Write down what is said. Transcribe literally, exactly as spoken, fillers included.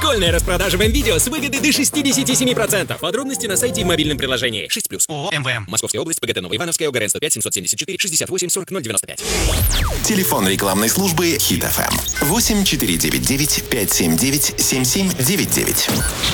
Прикольная распродажа в МВидео с выгодой до шестьдесят семь процентов. Подробности на сайте и в мобильном приложении. шесть плюс. ООО МВМ. Московская область, ПГТ Новоивановская, ОГРН сто пять семьсот семьдесят четыре шестьдесят восемь сорок ноль девяносто пять. Телефон рекламной службы Хит эф эм восемь четыре девять девять пять семь девять семь семь девять девять.